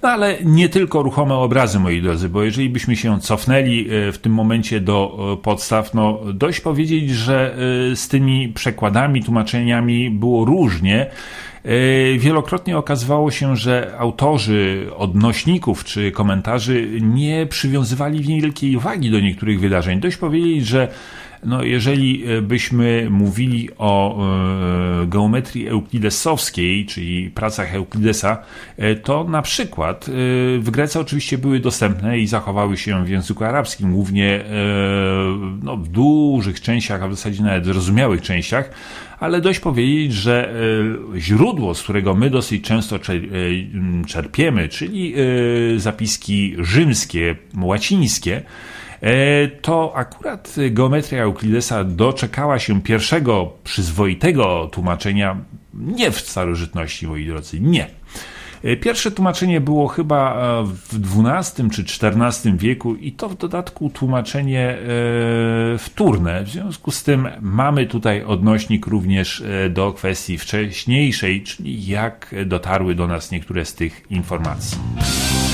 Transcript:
No ale nie tylko ruchome obrazy, moi drodzy, bo jeżeli byśmy się cofnęli w tym momencie do podstaw, no dość powiedzieć, że z tymi przekładami, tłumaczeniami było różnie. Wielokrotnie okazywało się, że autorzy odnośników czy komentarzy nie przywiązywali wielkiej wagi do niektórych wydarzeń. Dość powiedzieć, że no jeżeli byśmy mówili o geometrii euklidesowskiej, czyli pracach Euklidesa, to na przykład w Grece oczywiście były dostępne i zachowały się w języku arabskim, głównie no, w dużych częściach, a w zasadzie nawet zrozumiałych częściach, ale dość powiedzieć, że źródło, z którego my dosyć często czerpiemy, czyli zapiski rzymskie, łacińskie, to akurat geometria Euklidesa doczekała się pierwszego przyzwoitego tłumaczenia nie w starożytności, moi drodzy, nie. Pierwsze tłumaczenie było chyba w XII czy XIV wieku i to w dodatku tłumaczenie wtórne. W związku z tym mamy tutaj odnośnik również do kwestii wcześniejszej, czyli jak dotarły do nas niektóre z tych informacji.